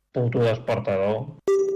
Puto despertador.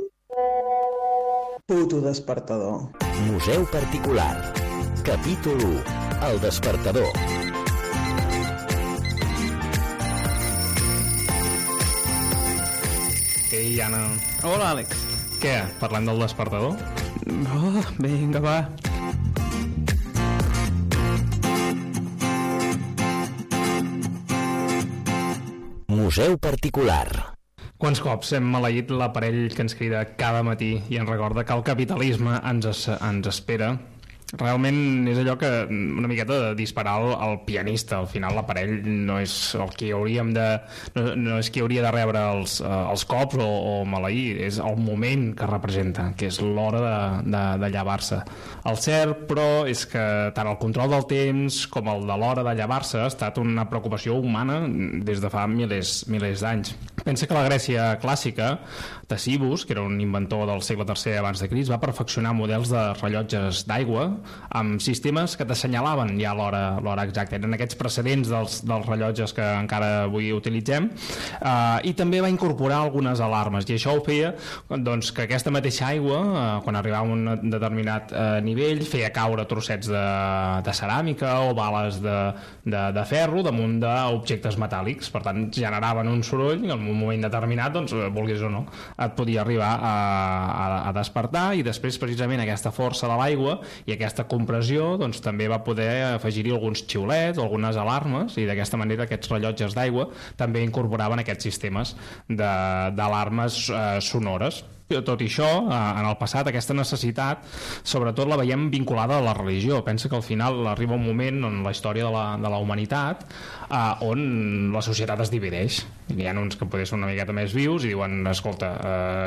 Puto despertador. Museu particular. Capítol 1. El despertador. Ei, Anna. Hola, Àlex. Què? Parlem del despertador? Oh, vinga, va. Museu particular. Quants cops hem maleït l'aparell que ens crida cada matí i ens recorda que el capitalisme ens espera? Realment és allò que una miqueta de disparar al pianista. Al final l'aparell no és el que hauríem de no és qui hauria de rebre els cops o maleir, és el moment que representa, que és l'hora de llevar-se. El cert, però, és que tant el control del temps com el de l'hora de llevar-se ha estat una preocupació humana des de fa milers d'anys. Pensa que la Grècia clàssica, Ctesibus, que era un inventor del segle III abans de Crist, va perfeccionar models de rellotges d'aigua amb sistemes que t'assenyalaven ja l'hora exacta. Eren aquests precedents dels rellotges que encara avui utilitzem, i també va incorporar algunes alarmes, i això ho feia doncs, que aquesta mateixa aigua, quan arribava a un determinat nivell, feia caure trossets de ceràmica o bales de ferro damunt d'objectes metàl·lics. Per tant, generaven un soroll i en un moment determinat, doncs, vulguis o no, et podia arribar a despertar, i després precisament aquesta força de l'aigua i aquesta compressió doncs, també va poder afegir-hi alguns xiulets, algunes alarmes, i d'aquesta manera aquests rellotges d'aigua també incorporaven aquests sistemes d'alarmes sonores. Tot i això, en el passat, aquesta necessitat sobretot la veiem vinculada a la religió. Pensa que al final arriba un moment en la història de la humanitat on la societat es divideix. Hi ha uns que poder ser una miqueta més vius i diuen, escolta,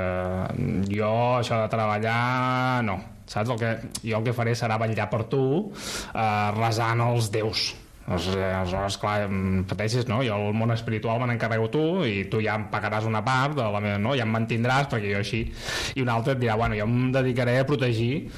jo això de treballar no, saps? Jo el que faré serà vetllar per tu, resant als déus. Aleshores, clar, pateixes, no? Jo el món espiritual me n'encarrego tu i tu ja em pagaràs una part de la meva, no? Ja em mantindràs perquè jo així, i un altre et dirà, bueno, jo em dedicaré a protegir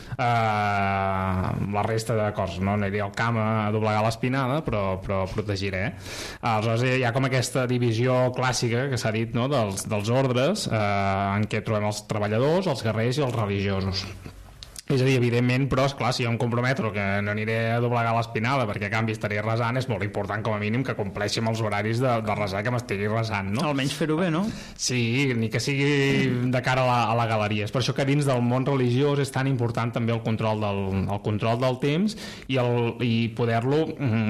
la resta de coses, no? Aniré al camp a doblegar l'espinada, però protegiré. Aleshores hi ha com aquesta divisió clàssica que s'ha dit, no? dels ordres, en què trobem els treballadors, els guerrers i els religiosos. És a dir, evidentment, però, esclar, si jo em comprometo que no aniré a doblegar l'espinada perquè a canvi estaré resant, és molt important com a mínim que compleixi amb els horaris de resar que m'estigui resant, no? Almenys fer-ho bé, no? Sí, ni que sigui de cara a la galeria. És per això que dins del món religiós és tan important també el control del temps i poder-lo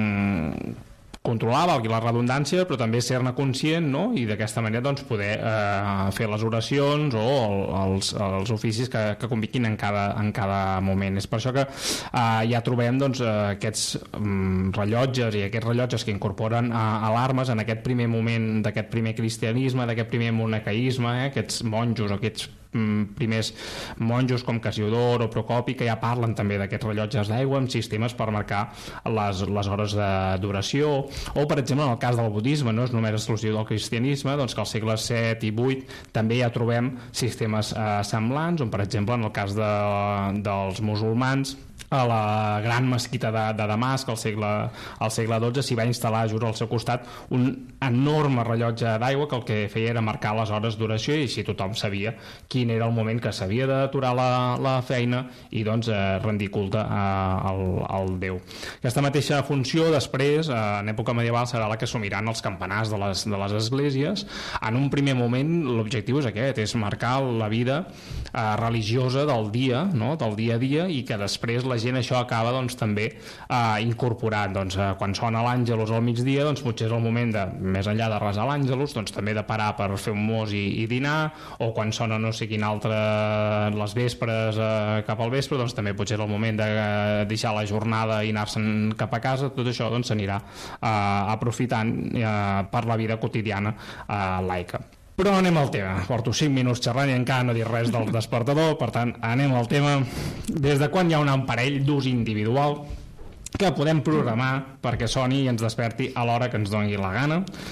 controlar, valgui la redundància, però també ser-ne conscient, no? I d'aquesta manera doncs, poder fer les oracions o els oficis que conviquin en cada moment. És per això que ja trobem doncs, aquests rellotges i aquests rellotges que incorporen alarmes en aquest primer moment d'aquest primer cristianisme, d'aquest primer monacaisme, aquests monjos o aquests primers monjos com Casiodor o Procopi, que ja parlen també d'aquests rellotges d'aigua amb sistemes per marcar les hores d'oració. O, per exemple, en el cas del budisme, no és només exclusiu del cristianisme, doncs que als segles VII i VIII també ja trobem sistemes semblants, on, per exemple, en el cas dels musulmans, a la gran mesquita de Damasc al segle XII s'hi va instal·lar just al seu costat un enorme rellotge d'aigua que el que feia era marcar les hores d'oració, i així tothom sabia quin era el moment que s'havia d'aturar la feina i doncs rendir culte al Déu. Aquesta mateixa funció després, en època medieval, serà la que assumiran els campanars de les esglésies. En un primer moment l'objectiu és aquest, és marcar la vida religiosa del dia, no? Del dia a dia, i que després la gent això acaba doncs, també incorporant. Doncs, quan sona l'àngelus al migdia, doncs, potser és el moment de, més enllà de resar l'àngelus, doncs, també de parar per fer un mos i dinar, o quan sona no sé quin altre les vespres cap al vespre, doncs també potser és el moment de deixar la jornada i anar-se'n cap a casa. Tot això doncs, s'anirà aprofitant per la vida quotidiana laica. Però anem al tema. Porto 5 minuts xerrant i encara no he dit res del despertador, per tant, anem al tema. Des de quan hi ha un aparell d'ús individual que podem programar perquè soni i ens desperti a l'hora que ens doni la gana?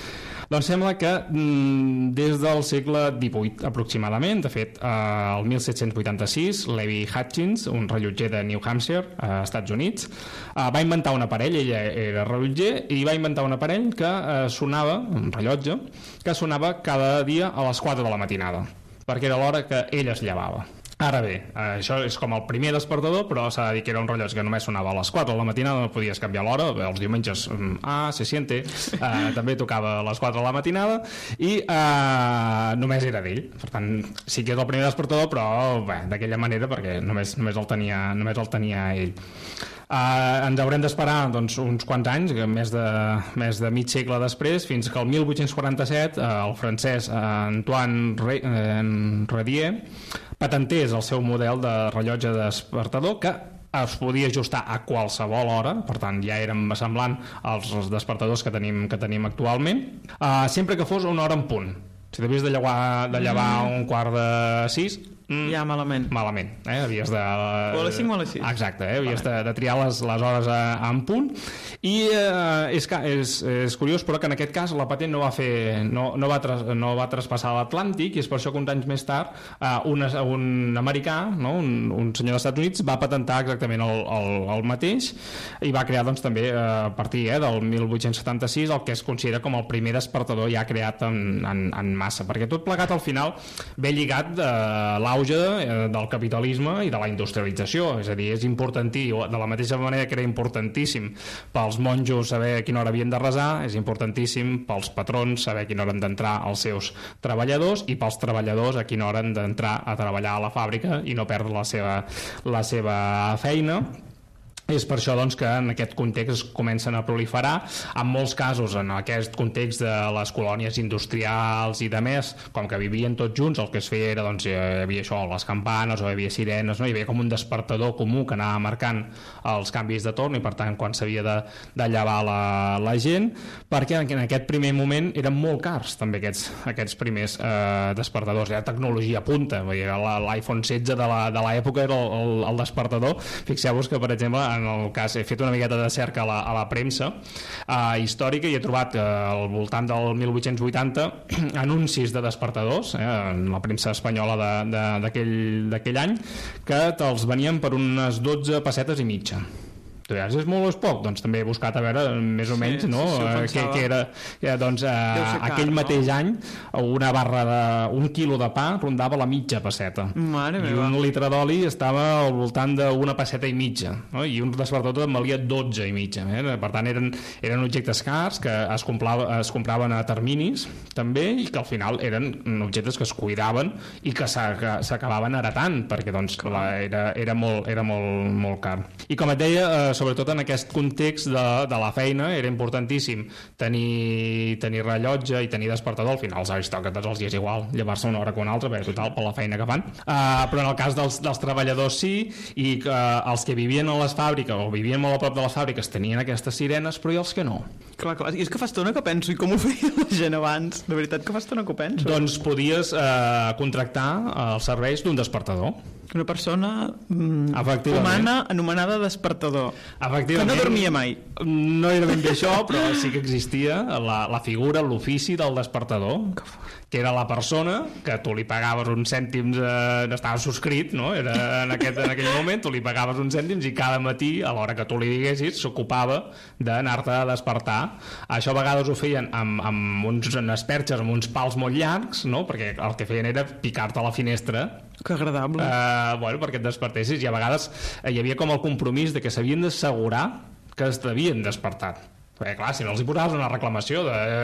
Doncs sembla que des del segle XVIII aproximadament, de fet, el 1786, Levi Hutchins, un rellotger de New Hampshire, Estats Units, va inventar un aparell, ell era rellotger, i va inventar un aparell que sonava, un rellotge, que sonava cada dia a les 4 de la matinada, perquè era l'hora que ell es llevava. Ara bé, això és com el primer despertador, però s'ha de dir que era un rellotge que només sonava a les 4 de la matinada, no podies canviar l'hora, els diumenges, se siente, també tocava a les 4 de la matinada, i només era d'ell. Per tant, sí que és el primer despertador, però d'aquella manera, perquè només el tenia ell. Ens haurem d'esperar doncs, uns quants anys, més de mig segle després, fins que el 1847 el francès Antoine Redier patentés el seu model de rellotge despertador que es podia ajustar a qualsevol hora, per tant ja érem semblant als despertadors que tenim actualment, sempre que fos una hora en punt. Si t'havies de llevar un quart de 6, ja malament. Havies de... O a les 5 o a les 6. Exacte, havies de triar les hores en punt. I és curiós, però que en aquest cas la patent no va traspassar l'Atlàntic, i és per això que uns anys més tard un americà, un senyor dels Estats Units, va patentar exactament el mateix, i va crear doncs, també a partir del 1876 el que es considera com el primer despertador ja creat en massa, perquè tot plegat al final ve lligat de l'auge del capitalisme i de la industrialització, és a dir, és importantíssim, de la mateixa manera que era importantíssim pels monjos saber a quina hora havien de resar, és importantíssim pels patrons saber a quina hora han d'entrar els seus treballadors, i pels treballadors a quina hora han d'entrar a treballar a la fàbrica i no perdre la seva feina. És per això doncs, que en aquest context es comencen a proliferar, en molts casos en aquest context de les colònies industrials i de més, com que vivien tots junts, el que es feia era, doncs, hi havia això, les campanes, o hi havia sirenes, hi havia com un despertador comú que anava marcant els canvis de torn, i per tant quan s'havia de llevar la gent, perquè en aquest primer moment eren molt cars també aquests primers despertadors. Era tecnologia punta, l'iPhone 16 de l'època era el despertador. Fixeu-vos que, per exemple, en el cas, he fet una miqueta de cerca a la premsa històrica, i he trobat al voltant del 1880 anuncis de despertadors en la premsa espanyola d'aquell any, que te'ls venien per unes 12 pessetes i mitja. És molt o és poc? Doncs també he buscat a veure més o menys què era. Doncs aquell mateix any una barra un quilo de pa rondava la mitja pesseta, i un litre d'oli estava al voltant d'una pesseta i mitja, i un despertador en valia 12 i mitja. Per tant eren objectes cars que es compraven a terminis també, i que al final eren objectes que es cuidaven i que s'acabaven heretant, perquè doncs era molt car. I com et deia, sobretot en aquest context de la feina era importantíssim tenir rellotge i tenir despertador. Al final els aristòcrates els hi és igual llevar-se una hora que una altra, total, per la feina que fan, però en el cas dels treballadors sí, i els que vivien a les fàbriques o vivien molt a prop de les fàbriques tenien aquestes sirenes, però i els que no? Clar, i és que fa estona que penso, i com ho feia la gent abans? De veritat que fa estona que ho penso. Doncs podies contractar els serveis d'un despertador. Una persona humana anomenada despertador, que no dormia mai. No era ben bé això, però sí que existia la figura, l'ofici del despertador, que era la persona que tu li pagaves uns cèntims, estava subscrit, no? Era en aquell moment, tu li pagaves uns cèntims, i cada matí, a l'hora que tu li diguessis, s'ocupava d'anar-te a despertar. Això a vegades ho feien amb unes perxes, amb uns pals molt llargs, no? Perquè el que feien era picar-te a la finestra. Que agradable. Perquè et despertessis, i a vegades hi havia com el compromís de que s'havien d'assegurar que es t'havien despertat. Perquè clar, si no els hi posaves una reclamació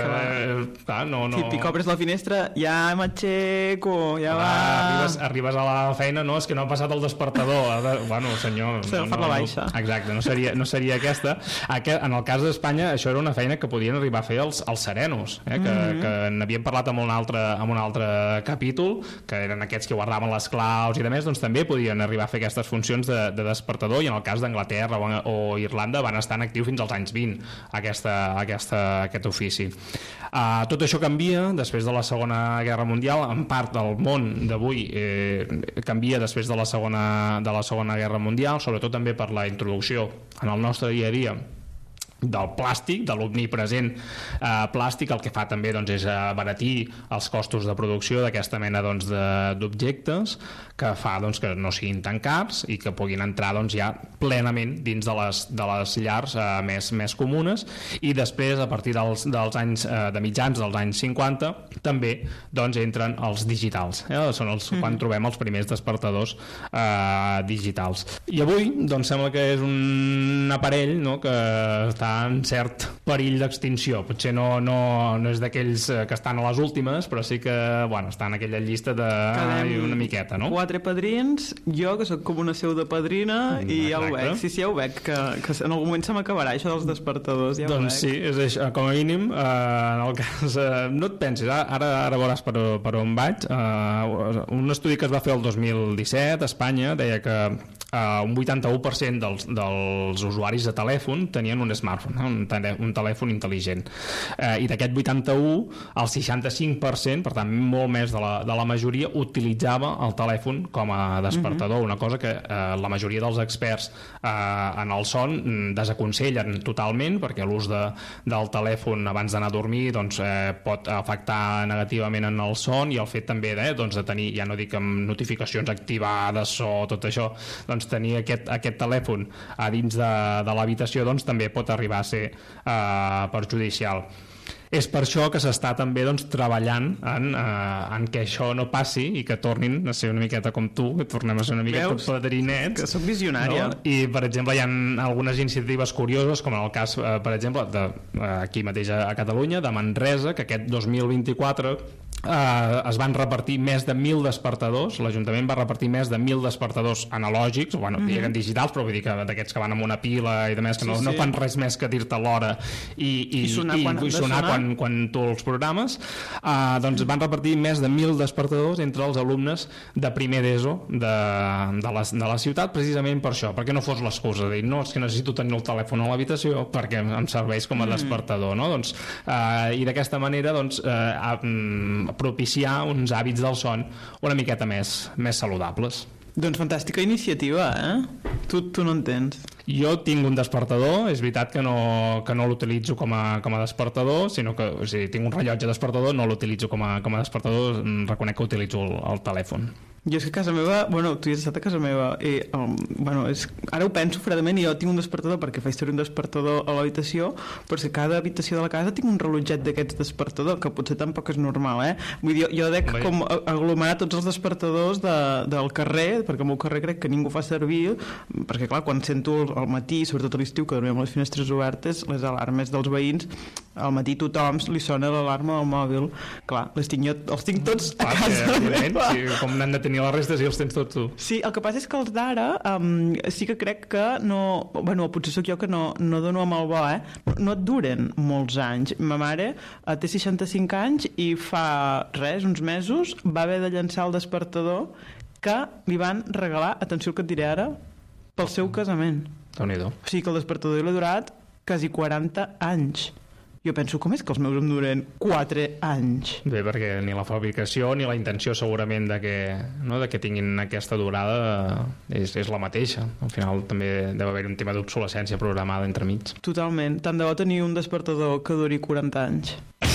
típic, obres la finestra, ja m'aixeco, ja va... Arribes a la feina, no, és que no ha passat el despertador, bueno, senyor, la baixa. Exacte, no seria aquesta. En el cas d'Espanya això era una feina que podien arribar a fer els serenos, que n'havíem parlat en un altre capítol, que eren aquests que guardaven les claus i de més, doncs també podien arribar a fer aquestes funcions de despertador, i en el cas d'Anglaterra o Irlanda van estar en actiu fins als anys 20 aquest ofici. Tot això canvia després de la Segona Guerra Mundial. En part del món d'avui canvia després de la Segona Guerra Mundial, sobretot també per la introducció en el nostre dia a dia del plàstic, de l'omnipresent plàstic. El que fa també és abaratir els costos de producció d'aquesta mena d'objectes, que fa que no siguin tan cars i que puguin entrar ja plenament dins de les llars més comunes. I després, a partir dels anys de mitjans dels anys 50, també entren els digitals, són quan trobem els primers despertadors digitals. I avui sembla que és un aparell que està en cert perill d'extinció. Potser no és d'aquells que estan a les últimes, però sí que està en aquella llista de una miqueta, no? 4 padrins, jo que soc com una pseudopadrina, i ja ho veig, sí, ja ho veig, que en algun moment se m'acabarà això dels despertadors, ja ho veig. Sí, és això, com a mínim, en el cas... No et pensis, ara veuràs per on vaig. Un estudi que es va fer el 2017 a Espanya deia que un 81% dels usuaris de telèfon tenien un smartphone, un telèfon intel·ligent, i d'aquest 81, el 65%, per tant molt més de la majoria, utilitzava el telèfon com a despertador, una cosa que la majoria dels experts en el son desaconsellen totalment, perquè l'ús del telèfon abans d'anar a dormir pot afectar negativament en el son, i el fet també de tenir, ja no dic amb notificacions activades o tot això, tenir aquest telèfon a dins de l'habitació també pot arribar a ser perjudicial. És per això que s'està també treballant en que això no passi i que tornin a ser una miqueta com tu, que tornem a ser una miqueta padrinets. Que soc visionària. No? I, per exemple, hi ha algunes iniciatives curioses, com en el cas, per exemple, aquí mateix a Catalunya, de Manresa, que aquest 2024 es van repartir més de 1.000 despertadors. L'Ajuntament va repartir més de 1.000 despertadors analògics, diguem digitals, però vull dir que d'aquests que van amb una pila i demés, que no fan res més que dir-te l'hora i sonar quan tu els programes. Van repartir més de 1.000 despertadors entre els alumnes de primer d'ESO de la ciutat, precisament per això, perquè no fos l'excusa de dir, no, és que necessito tenir el telèfon a l'habitació perquè em serveix com a despertador, no? I d'aquesta manera propiciar uns hàbits del son una miqueta més saludables. Doncs fantàstica iniciativa, Tu no entens. Jo tinc un despertador, és veritat que no l'utilitzo com a despertador, sinó que tinc un rellotge despertador, no l'utilitzo com a despertador, reconec que utilitzo el telèfon. Jo és que a casa meva, tu has estat a casa meva i, ara ho penso fredament, i jo tinc un despertador perquè faig servir un despertador a l'habitació, però si cada habitació de la casa tinc un rellotget d'aquests despertador, que potser tampoc és normal, Vull dir, jo dec com aglomerar tots els despertadors del carrer, perquè al meu carrer crec que ningú fa servir, perquè clar, quan sento al matí, sobretot a l'estiu, que dormim amb les finestres obertes, les alarmes dels veïns, al matí tothom li sona l'alarma del mòbil. Clar, els tinc tots a casa meva. Sí, com n'han de tenir la resta si els tens tots tu. Sí, el que passa és que els d'ara sí que crec que no... potser sóc jo que no dono amb el bo, no et duren molts anys. Ma mare té 65 anys i fa uns mesos va haver de llançar el despertador que li van regalar, atenció el que et diré ara, pel seu casament. Déu-n'hi-do. O sigui que el despertador l'ha durat quasi 40 anys. Jo penso, com és que els meus em duren 4 anys? Bé, perquè ni la fabricació ni la intenció segurament de que tinguin aquesta durada és la mateixa. Al final també deu haver un tema d'obsolescència programada entremig. Totalment. Tant de bo tenir un despertador que duri 40 anys.